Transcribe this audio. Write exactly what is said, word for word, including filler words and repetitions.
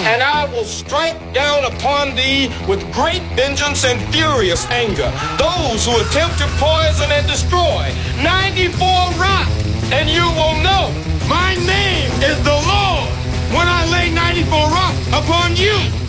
and I will strike down upon thee with great vengeance and furious anger those who attempt to poison and destroy ninety-four Rock, and you will know my name is the Lord when I lay ninety-four Rock upon you.